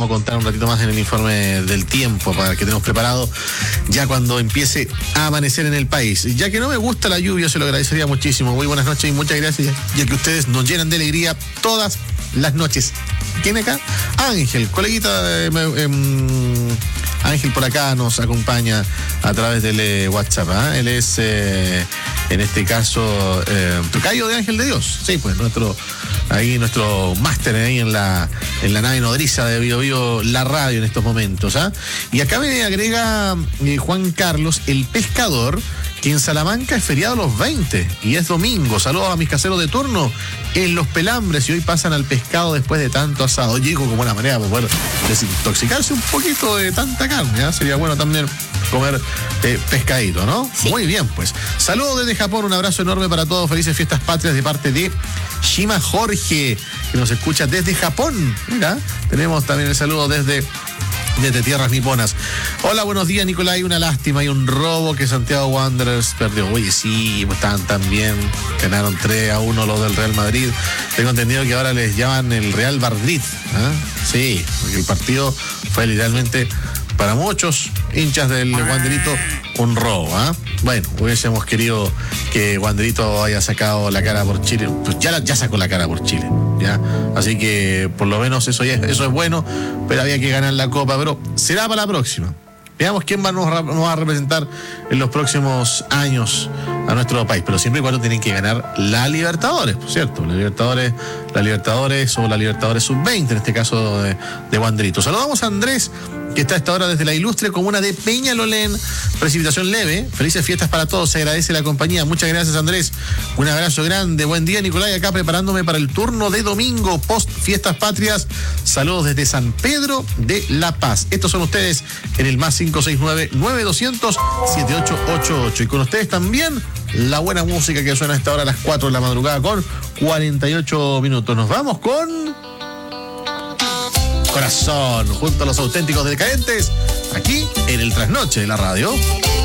vamos a contar un ratito más en el informe del tiempo para que tenemos preparado ya cuando empiece a amanecer en el país. Ya que no me gusta la lluvia, se lo agradecería muchísimo. Muy buenas noches y muchas gracias, ya que ustedes nos llenan de alegría todas las noches. ¿Quién acá? Ángel, coleguita de... Ángel por acá nos acompaña a través del WhatsApp. Él es, en este caso, tocayo de Ángel de Dios. Sí, pues nuestro máster ahí en la nave nodriza de Bio Bio, la radio en estos momentos. Y acá me agrega Juan Carlos, el pescador, que en Salamanca es feriado los 20 y es domingo. Saludos a mis caseros de turno en Los Pelambres y hoy pasan al pescado después de tanto asado. Llego como una manera para poder desintoxicarse un poquito de tanta carne. Sería bueno también comer pescadito, ¿no? Sí. Muy bien, pues. Saludos desde Japón, un abrazo enorme para todos. Felices fiestas patrias de parte de Shima Jorge, que nos escucha desde Japón. Mira, tenemos también el saludo desde tierras niponas. Hola, buenos días, Nicolai. Una lástima y un robo que Santiago Wanderers perdió. Oye, sí, estaban tan bien. Ganaron 3-1 los del Real Madrid. Tengo entendido que ahora les llaman el Real Madrid. Sí, porque el partido fue literalmente para muchos hinchas del Wanderito un robo. Bueno, hubiésemos querido que Wanderito haya sacado la cara por Chile. Pues ya sacó la cara por Chile. ¿Ya? Así que por lo menos eso es bueno, pero había que ganar la Copa, pero será para la próxima. Veamos quién nos va a representar en los próximos años a nuestro país, pero siempre y cuando tienen que ganar la Libertadores, por cierto, la Libertadores o la Libertadores Sub-20, en este caso de Wanderito. Saludamos a Andrés, que está a esta hora desde la ilustre comuna de Peñalolén. Precipitación leve. Felices fiestas para todos. Se agradece la compañía. Muchas gracias, Andrés. Un abrazo grande. Buen día, Nicolai. Acá preparándome para el turno de domingo post Fiestas Patrias. Saludos desde San Pedro de La Paz. Estos son ustedes en el más 569-9200-7888. Y con ustedes también la buena música que suena a esta hora a las 4 de la madrugada con 48 minutos. Nos vamos con Corazón, junto a los auténticos decadentes, aquí en el Trasnoche de la radio.